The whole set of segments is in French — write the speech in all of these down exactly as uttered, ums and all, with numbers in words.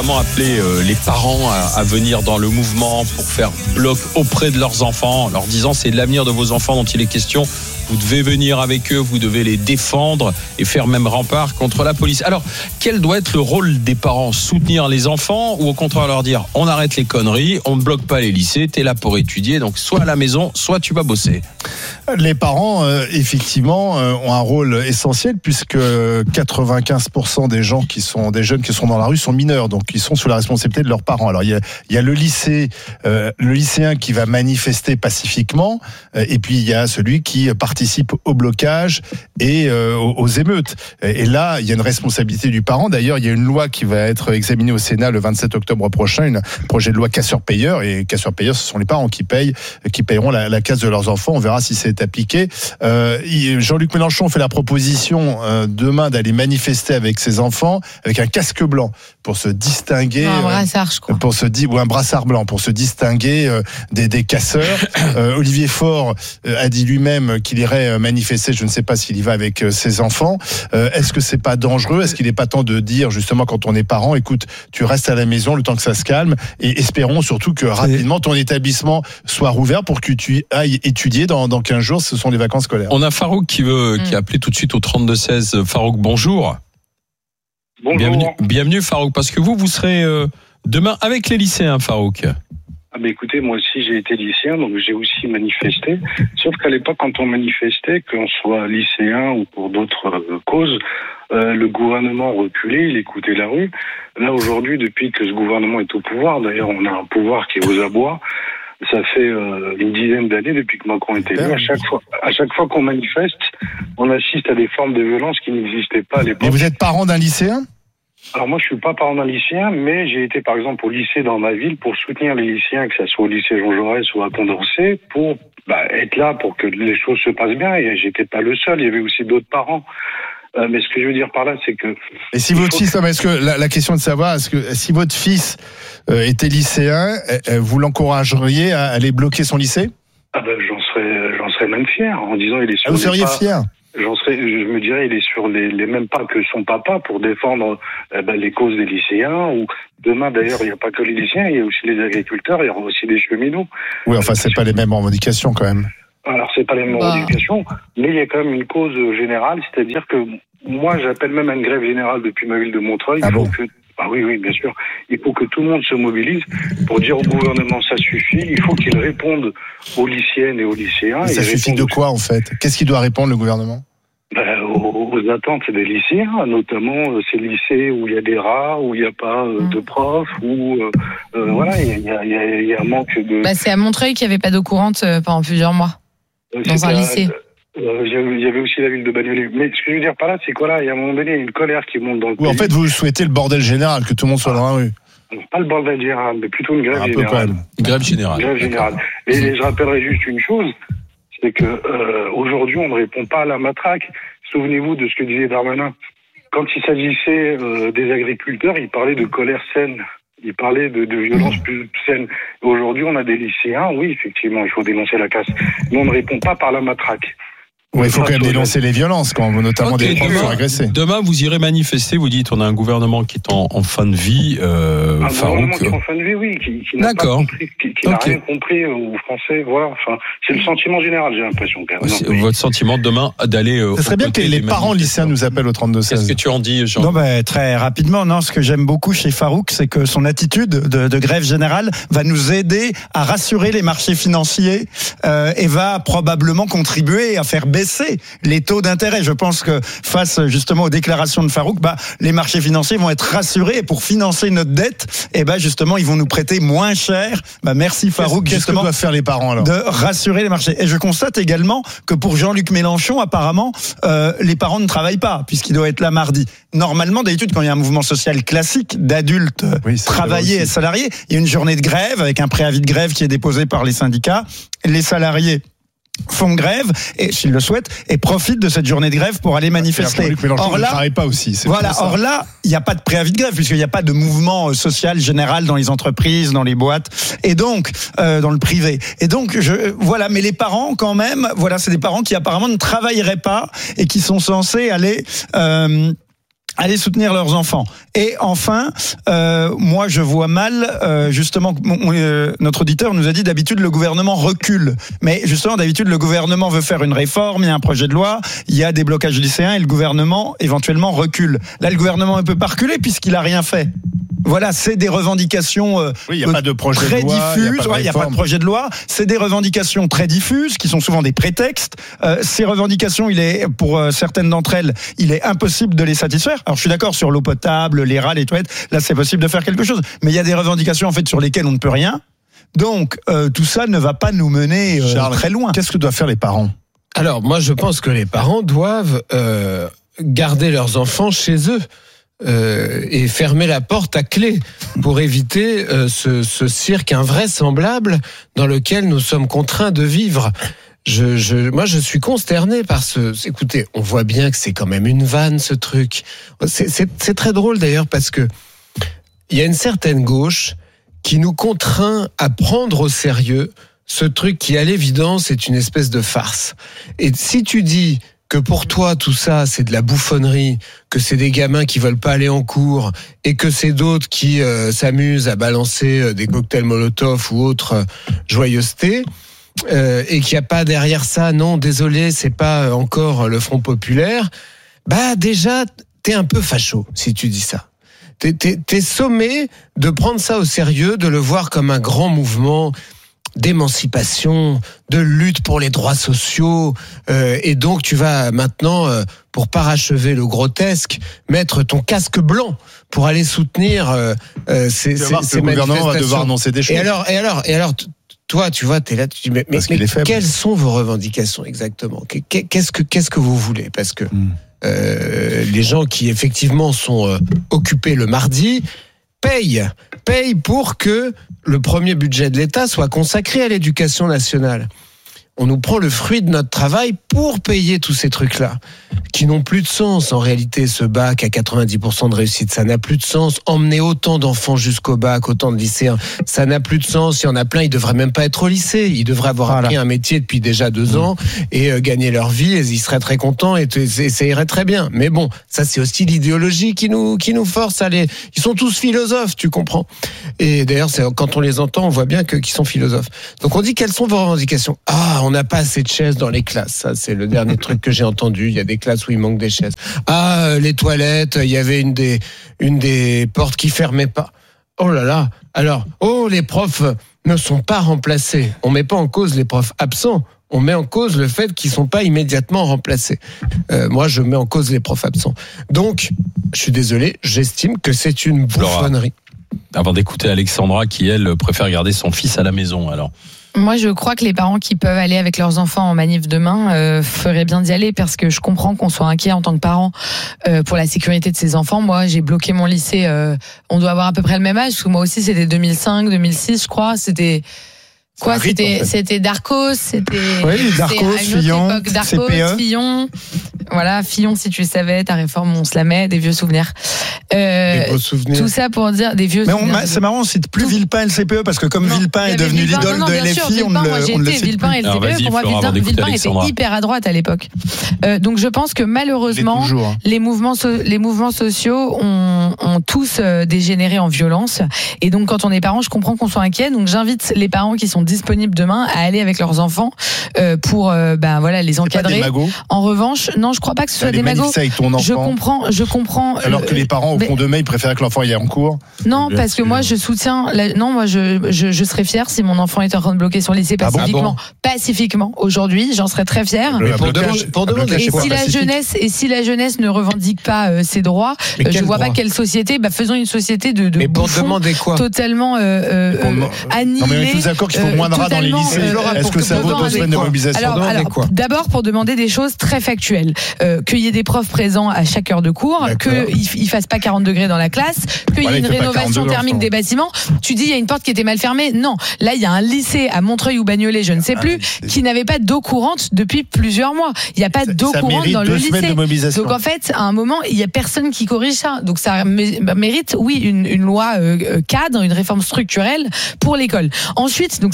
Appeler euh, les parents à, à venir dans le mouvement pour faire bloc auprès de leurs enfants, en leur disant c'est de l'avenir de vos enfants dont il est question. Vous devez venir avec eux, vous devez les défendre et faire même rempart contre la police. Alors, quel doit être le rôle des parents ? Soutenir les enfants ou au contraire leur dire on arrête les conneries, on ne bloque pas les lycées, t'es là pour étudier, donc soit à la maison, soit tu vas bosser. Les parents, euh, effectivement, euh, ont un rôle essentiel puisque quatre-vingt-quinze pour cent des gens qui sont des jeunes qui sont dans la rue sont mineurs, donc ils sont sous la responsabilité de leurs parents. Alors il y a, il y a le lycée, euh, le lycéen qui va manifester pacifiquement, euh, et puis il y a celui qui participe au blocage et euh, aux émeutes. Et là, il y a une responsabilité du parent. D'ailleurs, il y a une loi qui va être examinée au Sénat le vingt-sept octobre prochain, un projet de loi casseur-payeur. Et casseur-payeur, ce sont les parents qui payent, qui payeront la, la casse de leurs enfants. On verra si c'est appliqué. Euh, Jean-Luc Mélenchon fait la proposition euh, demain d'aller manifester avec ses enfants avec un casque blanc pour se distinguer, non, un brassard, je crois. euh, pour se di- ou un brassard blanc pour se distinguer euh, des, des casseurs. Euh, Olivier Faure euh, a dit lui-même qu'il irait manifester. Je ne sais pas s'il y va avec euh, ses enfants. Euh, est-ce que c'est pas dangereux ? Est-ce qu'il n'est pas temps de dire justement quand on est parent, écoute, tu restes à la maison le temps que ça se calme et espérons surtout que rapidement ton établissement soit rouvert pour que tu ailles étudier dans, dans quinze jours. Ce sont les vacances scolaires. On a Farouk qui veut, mmh. qui a appelé tout de suite au trente-deux seize. Farouk, bonjour. Bonjour. Bienvenue, bienvenue Farouk, parce que vous, vous serez euh, demain avec les lycéens, Farouk. Ah bah écoutez, moi aussi j'ai été lycéen, donc j'ai aussi manifesté. Sauf qu'à l'époque, quand on manifestait, qu'on soit lycéen ou pour d'autres euh, causes, euh, le gouvernement reculait, il écoutait la rue. Là aujourd'hui, depuis que ce gouvernement est au pouvoir, d'ailleurs on a un pouvoir qui est aux abois, ça fait euh, une dizaine d'années depuis que Macron était élu. À chaque fois, à chaque fois qu'on manifeste, on assiste à des formes de violence qui n'existaient pas à l'époque. Et vous êtes parent d'un lycéen ? Alors moi, je suis pas parent d'un lycéen, mais j'ai été par exemple au lycée dans ma ville pour soutenir les lycéens, que ça soit au lycée Jean Jaurès ou à Condorcet, pour bah, être là pour que les choses se passent bien. Et j'étais pas le seul, il y avait aussi d'autres parents. Euh, mais ce que je veux dire par là, c'est que... Et si votre fils, que... est-ce que la, la question de savoir, est-ce que si votre fils euh, était lycéen, euh, vous l'encourageriez à aller bloquer son lycée ? Ah ben, j'en serais, j'en serais même fier en disant il est sur. Ah, vous seriez pas... fier ? J'en serais, je me dirais, il est sur les, les mêmes pas que son papa pour défendre eh ben, les causes des lycéens. Ou demain, d'ailleurs, il n'y a pas que les lycéens, il y a aussi les agriculteurs, il y aura aussi des cheminots. Oui, enfin, c'est pas les mêmes revendications quand même. Alors, c'est pas les mêmes bah. revendications, mais il y a quand même une cause générale, c'est-à-dire que moi, j'appelle même à une grève générale depuis ma ville de Montreuil. Ah il faut bon que, ah oui, oui, bien sûr. Il faut que tout le monde se mobilise pour dire au gouvernement ça suffit. Il faut qu'il réponde aux lycéennes et aux lycéens. Ça suffit de quoi, en fait ? Qu'est-ce qu'il doit répondre, le gouvernement ? Ben, aux, aux attentes des lycéens, notamment euh, ces lycées où il y a des rats, où il n'y a pas euh, de profs, où euh, euh, voilà, il y a, y, a, y a un manque de... Bah, c'est à Montreuil qu'il n'y avait pas d'eau courante euh, pendant plusieurs mois, euh, dans un à, lycée. Euh, il y avait aussi la ville de Bagnolet. Mais ce que je veux dire par là, c'est quoi là, il y a un moment donné, il y a une colère qui monte dans le oui, pays. En fait, vous souhaitez le bordel général, que tout le monde soit dans la rue. Pas le bordel général, mais plutôt une grève un générale. Peu quand même. Une grève générale. Une grève générale. Et, et je rappellerai juste une chose, c'est que euh, aujourd'hui, on ne répond pas à la matraque. Souvenez-vous de ce que disait Darmanin. Quand il s'agissait euh, des agriculteurs, il parlait de colère saine. Il parlait de, de violence plus saine. Aujourd'hui, on a des lycéens. Oui, effectivement, il faut dénoncer la casse. Mais on ne répond pas par la matraque. Oui, il faut quand même dénoncer les violences, quand notamment okay, des profs sont agressés. Demain, vous irez manifester. Vous dites, on a un gouvernement qui est en, en fin de vie. Euh, un Farouk. gouvernement qui est en fin de vie, oui, qui, qui n'a D'accord. pas compris, qui, qui n'a okay. rien compris aux Français. Voilà. Enfin, c'est le sentiment général, j'ai l'impression. Quand même. C'est non, votre sentiment demain d'aller. Ça serait bien que les, les parents lycéens nous appellent au trente-deux seize. Qu'est-ce que tu en dis, Jean ? Non, ben, très rapidement. Non, ce que j'aime beaucoup chez Farouk, c'est que son attitude de, de grève générale va nous aider à rassurer les marchés financiers euh, et va probablement contribuer à faire baisser les taux d'intérêt. Je pense que face justement aux déclarations de Farouk, bah, les marchés financiers vont être rassurés et pour financer notre dette, et bah, justement, ils vont nous prêter moins cher. Bah, merci Farouk. Qu'est-ce, justement, qu'est-ce que doivent faire les parents alors ? De rassurer les marchés. Et je constate également que pour Jean-Luc Mélenchon, apparemment, euh, les parents ne travaillent pas puisqu'il doit être là mardi. Normalement, d'habitude, quand il y a un mouvement social classique d'adultes oui, travaillés et salariés, il y a une journée de grève avec un préavis de grève qui est déposé par les syndicats. Les salariés font grève et s'ils le souhaitent et profitent de cette journée de grève pour aller manifester. Or là, ne travaille pas aussi. C'est voilà. Or là, il n'y a pas de préavis de grève puisqu'il n'y a pas de mouvement social général dans les entreprises, dans les boîtes et donc euh, dans le privé. Et donc je voilà. Mais les parents, quand même, voilà, c'est des parents qui apparemment ne travailleraient pas et qui sont censés aller. Euh, aller soutenir leurs enfants. Et enfin, euh, moi je vois mal, euh, justement, mon, euh, notre auditeur nous a dit d'habitude le gouvernement recule. Mais justement, d'habitude le gouvernement veut faire une réforme, il y a un projet de loi, il y a des blocages lycéens et le gouvernement éventuellement recule. Là, le gouvernement ne peut pas reculer puisqu'il a rien fait. Voilà, c'est des revendications euh, oui, y a pas de projet très de loi, diffuses. Il n'y a, a pas de projet de loi. C'est des revendications très diffuses qui sont souvent des prétextes. Euh, ces revendications, il est pour euh, certaines d'entre elles, il est impossible de les satisfaire. Alors je suis d'accord sur l'eau potable, les rats, les toilettes. Là, c'est possible de faire quelque chose. Mais il y a des revendications en fait sur lesquelles on ne peut rien. Donc euh, tout ça ne va pas nous mener euh, Charles, très loin. Qu'est-ce que doivent faire les parents ? Alors moi, je pense que les parents doivent euh, garder leurs enfants chez eux. Euh, et fermer la porte à clé pour éviter euh, ce, ce cirque invraisemblable dans lequel nous sommes contraints de vivre. Je, je, moi, je suis consterné par ce. Écoutez, on voit bien que c'est quand même une vanne, ce truc. C'est, c'est, c'est très drôle d'ailleurs parce que il y a une certaine gauche qui nous contraint à prendre au sérieux ce truc qui, à l'évidence, est une espèce de farce. Et si tu dis que pour toi, tout ça, c'est de la bouffonnerie, que c'est des gamins qui veulent pas aller en cours, et que c'est d'autres qui euh, s'amusent à balancer euh, des cocktails Molotov ou autres euh, joyeusetés, euh, et qu'il n'y a pas derrière ça, non, désolé, c'est pas encore le Front Populaire, bah déjà, t'es un peu facho, si tu dis ça. T'es, t'es, t'es sommé de prendre ça au sérieux, de le voir comme un grand mouvement d'émancipation, de lutte pour les droits sociaux, euh, et donc tu vas maintenant, euh, pour parachever le grotesque, mettre ton casque blanc pour aller soutenir euh, euh, ces, ces, ces le gouvernement manifestations. va devoir annoncer des choses. Et alors, et alors, et alors, t- toi, tu vois, t'es là, tu dis, mais, mais, mais quelles sont vos revendications exactement ? Qu'est-ce que, qu'est-ce que vous voulez ? Parce que mm. euh, les gens qui effectivement sont euh, occupés le mardi payent, payent pour que le premier budget de l'État soit consacré à l'éducation nationale. On nous prend le fruit de notre travail pour payer tous ces trucs-là, qui n'ont plus de sens en réalité. Ce bac à quatre-vingt-dix pour cent de réussite, ça n'a plus de sens. Emmener autant d'enfants jusqu'au bac, autant de lycéens, ça n'a plus de sens. Il y en a plein, ils devraient même pas être au lycée. Ils devraient avoir voilà. appris un métier depuis déjà deux ans et euh, gagner leur vie. Et ils seraient très contents et, et, et ça irait très bien. Mais bon, ça c'est aussi l'idéologie qui nous qui nous force à aller. Ils sont tous philosophes, tu comprends. Et d'ailleurs, c'est, quand on les entend, on voit bien que qu'ils sont philosophes. Donc on dit quelles sont vos revendications ? Ah, on n'a pas assez de chaises dans les classes. Ça, c'est le dernier truc que j'ai entendu. Il y a des classes où il manque des chaises. Ah, les toilettes, il y avait une des, une des portes qui fermait pas. Oh là là. Alors, oh, les profs ne sont pas remplacés. On met pas en cause les profs absents. On met en cause le fait qu'ils sont pas immédiatement remplacés. Euh, moi, je mets en cause les profs absents. Donc, je suis désolé, j'estime que c'est une bouffonnerie. Avant d'écouter Alexandra, qui elle préfère garder son fils à la maison, alors. Moi, je crois que les parents qui peuvent aller avec leurs enfants en manif demain euh, feraient bien d'y aller parce que je comprends qu'on soit inquiet en tant que parent euh, pour la sécurité de ses enfants. Moi, j'ai bloqué mon lycée. Euh, on doit avoir à peu près le même âge. Parce que moi aussi, c'était deux mille cinq, deux mille six, je crois. C'était quoi ? C'était, en fait. c'était Darcos. C'était. Oui, Darcos, Fillon, Darcos, C P E. Fillon. Voilà, Fillon, si tu le savais, ta réforme, on se la met, des vieux souvenirs. Euh, des beaux souvenirs. Tout ça pour dire des vieux mais souvenirs. Mais c'est marrant, on cite plus tout. Villepin et le C P E parce que comme non, Villepin est devenu Villepin, l'idole non, non, de L F I, sûr, on Villepin, ne moi, le, on le cite Villepin et le C P E, Alors, pour moi, Flora, Villepin, Villepin était Alexandra. hyper à droite à l'époque. Euh, donc je pense que malheureusement, toujours, hein. les mouvements, so- les mouvements sociaux ont, ont tous euh, dégénéré en violence. Et donc quand on est parent, je comprends qu'on soit inquiet. Donc j'invite les parents qui sont disponibles demain à aller avec leurs enfants euh, pour euh, ben voilà les encadrer. C'est pas des magots. En revanche, non, je crois pas que ce soit les des magots. Avec ton enfant. Je comprends, je comprends. Alors que les parents au fond de mai, ils préfèrent que l'enfant y aille en cours. Non, Bien parce que sûr. moi je soutiens. La... Non, moi je, je je serais fière si mon enfant était en train de bloquer son lycée Ah bon pacifiquement. Pacifiquement aujourd'hui, j'en serais très fière. Mais pour, blocage, demander, pour un demander blocage, Et quoi, si la pacifique. jeunesse et si la jeunesse ne revendique pas euh, ses droits, Mais euh, je quel vois droit pas quelle société. Bah faisons une société de, de Mais pour bouffons demander quoi ? totalement euh, euh, Pour- euh, annihilés. Non, mais on est tous d'accord qu'il faut euh, moins de rats dans les totalement, lycées. euh, Est-ce pour que ça vaut demander deux semaines de quoi mobilisation Alors, demander alors, quoi d'abord pour demander des choses très factuelles, euh, qu'il y ait des profs présents à chaque heure de cours, D'accord. qu'ils ne fassent pas quarante degrés dans la classe, qu'il Voilà, y ait il une fait pas quarante rénovation degrés, thermique enfin. des bâtiments. Tu dis il y a une porte qui était mal fermée. Non, là il y a un lycée à Montreuil ou Bagnolet, je ne sais Ah, plus, c'est- qui n'avait pas d'eau courante depuis plusieurs mois. Il n'y a pas d'eau Ça courante mérite dans le deux semaines de lycée. mobilisation. Donc en fait, à un moment, il y a personne qui corrige ça. Donc ça mé- mérite, oui, une, une loi euh, cadre, une réforme structurelle pour l'école. Ensuite, donc ça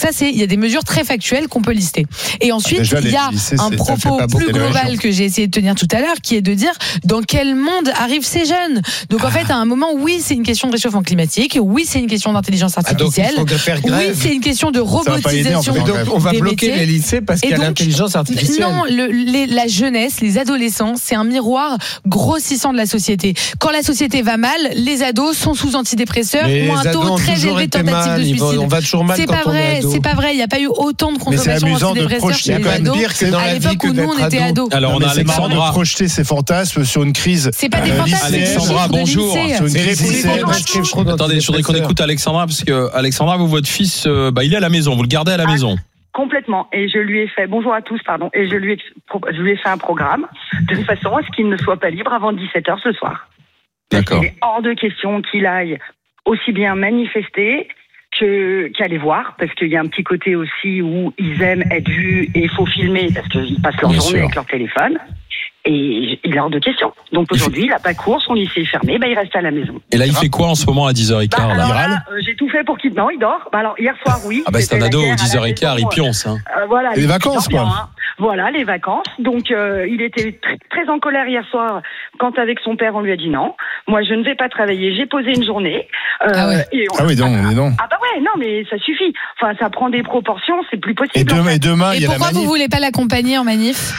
ça, c'est il y a des mesures très factuelles qu'on peut lister. Et ensuite, Déjà, il y a lycées, un propos plus global que j'ai essayé de tenir tout à l'heure, qui est de dire dans quel monde arrivent ces jeunes. Donc en fait, à un moment, oui, c'est une question de réchauffement climatique, oui, c'est une question d'intelligence artificielle, ah, donc il faut faire grève. oui, c'est une question de robotisation. aider, en fait, donc on va des bloquer métiers. les lycées parce qu'il y a donc, l'intelligence artificielle. Non, le, les, la jeunesse, les adolescents, c'est un miroir grossissant de la société. Quand la société va mal, les ados sont sous antidépresseurs, Mais ont un les ados taux ont très toujours élevé de été tentatives mal, de ils vont- suicide. on va toujours mal C'est quand pas on est vrai, ado. c'est pas vrai. Il n'y a pas eu autant de Mais c'est consommation amusant de d'antidépresseurs projeter chez les quand même ados pire que dans à la vie l'époque que où nous d'être on était ado. ados. Alors Non, on mais a c'est marrant Alexandra. de projeter ses fantasmes sur une crise. C'est pas des euh, fantasmes, c'est des lycéenne. Alexandra, chiffres de bonjour. lycée. Sur une C'est les crise lycées lycéenne. qui prescrivent trop Attendez, je voudrais qu'on écoute Alexandra parce que Alexandra, vous, votre fils, euh, bah, il est à la maison. Vous le gardez à la Ah. maison. Complètement. Et je lui ai fait, bonjour à tous, pardon, et je lui ai, je lui ai fait un programme de façon à ce qu'il ne soit pas libre avant dix-sept heures ce soir. D'accord. Il est hors de question qu'il aille aussi bien manifester que, qu'aller voir, parce qu'il y a un petit côté aussi où ils aiment être vus et il faut filmer parce qu'ils passent leur Bien journée sûr. avec leur téléphone. Et il est hors de question. Donc aujourd'hui, il n'a pas cours, son lycée est fermé, bah, il reste à la maison. Et là, il fait quoi en ce moment à dix heures quinze Bah, là alors il là, râle euh, j'ai tout fait pour qu'il... Non, il dort. Bah, alors, hier soir, oui. Ah bah c'est C'était un la ado, guerre à dix heures la quinze, il maison. pionce. Hein. Euh, voilà, Et les il vacances, dort bien, quoi. hein. Voilà, les vacances. Donc, euh, il était très, très en colère hier soir quand, avec son père, on lui a dit non. Moi, je ne vais pas travailler. J'ai posé une journée. Euh, Ah ouais. et on- Ah oui, non, mais non. Ah bah ouais, non, mais ça suffit. Enfin, ça prend des proportions, c'est plus possible. Et demain, en fait. et demain il Et y a la pourquoi vous manif. voulez pas l'accompagner en manif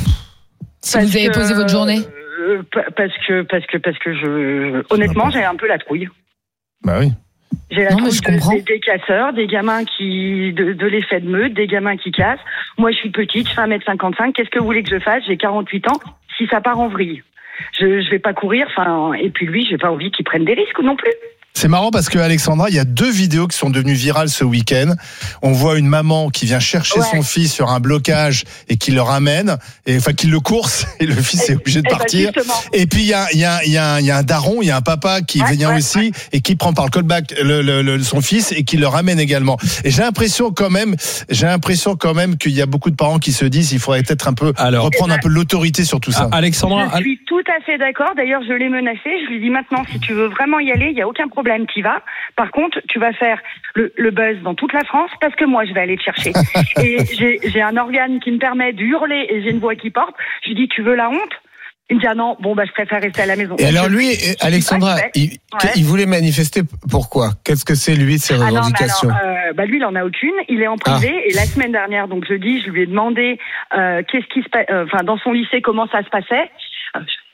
si Parce vous avez que, posé votre journée? euh, pa- Parce que, parce que, parce que je, honnêtement, j'ai un peu la trouille. Bah oui. J'ai la Non, mais trouille je de- comprends. des, des casseurs, des gamins qui de, de l'effet de meute, des gamins qui cassent. Moi, je suis petite, je fais un mètre cinquante-cinq. Qu'est-ce que vous voulez que je fasse? J'ai quarante-huit ans. Si ça part en vrille, je je vais pas courir. Enfin, et puis lui, j'ai pas envie qu'il prenne des risques non plus. C'est marrant parce que Alexandra, il y a deux vidéos qui sont devenues virales ce week-end. On voit une maman qui vient chercher Ouais. son fils sur un blocage et qui le ramène, et enfin qui le course, et le fils est obligé de Eh ben, partir. justement. Et puis il y a, il y, a, il y, a un- il y a un daron, il y a un papa qui Ouais, vient ouais, aussi et qui prend par le callback le, le, le, son fils et qui le ramène également. Et j'ai l'impression quand même, j'ai l'impression quand même qu'il y a beaucoup de parents qui se disent il faudrait peut-être un peu Alors- reprendre Eh ben, un peu l'autorité sur tout ça. Ah, Alexandra, Je suis tout à fait d'accord. D'ailleurs, je l'ai menacé. Je lui dis maintenant, si tu veux vraiment y aller, il y a aucun problème, t'y vas. Par contre, tu vas faire le, le buzz dans toute la France parce que moi, je vais aller te chercher. Et j'ai, j'ai un organe qui me permet de hurler et j'ai une voix qui porte. Je lui dis, tu veux la honte? Il me dit, ah non, bon, bah, je préfère rester à la maison. Et Donc, alors je- lui, je- Alexandra, je- ouais. il, Ouais. il voulait manifester pourquoi? Qu'est-ce que c'est lui de ses Ah non, mais revendications? alors, euh, bah lui, il en a aucune. Il est en privé. Ah. Et la semaine dernière, donc jeudi, je lui ai demandé euh, qu'est-ce qui se, pa- euh, enfin, dans son lycée, comment ça se passait. Euh,